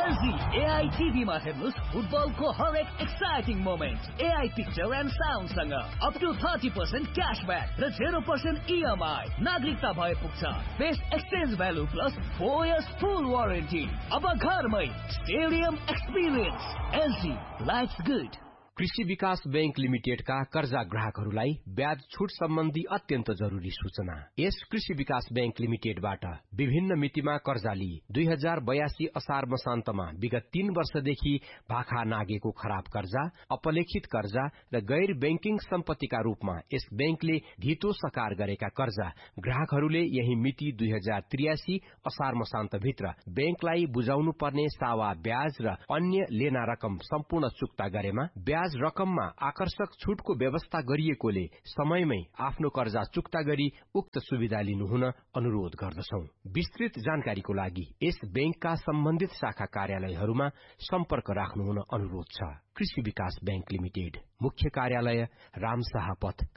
LG AI TV मा हेर्नुस् फुटबलको हरेक exciting moment. AI picture and sound सँग अप टु 30% क्याशब्याक र 0% EMI। नागरिकता भए पुग्छ। Best exchange value plus 4 years फुल वारेन्टी। अब घरमै stadium experience. LG lives good. कृषि विकास बैंक लिमिटेडका कर्जा ग्राहकहरूलाई ब्याज छुट सम्बन्धी अत्यन्त जरुरी सूचना। यस कृषि विकास बैंक लिमिटेडबाट विभिन्न मितिमा कर्जा लिई 2082 असार मसान्तमा विगत 3 वर्षदेखि भाखा नागेको खराब कर्जा, अपलेखित कर्जा र गैर बैंकिङ सम्पत्तिका रूपमा यस बैंकले धितो सकार गरेका कर्जा ग्राहकहरूले यही मिति 2083 असार मसान्त भित्र बैंकलाई बुझाउनु पर्ने सावा ब्याज र अन्य लेना रकम सम्पूर्ण चुक्ता गरेमा ब्याज रकममा आकर्षक छुटको व्यवस्था गरिएकोले समयमै आफ्नो कर्जा चुक्ता गरी उक्त सुविधा लिनुहुन अनुरोध गर्दछौ। विस्तृत जानकारीको लागि यस बैंकका सम्बन्धित शाखा कार्यालयहरूमा सम्पर्क राख्नुहुन अनुरोध छ। कृषि विकास बैंक लिमिटेड, मुख्य कार्यालय रामशाह पथ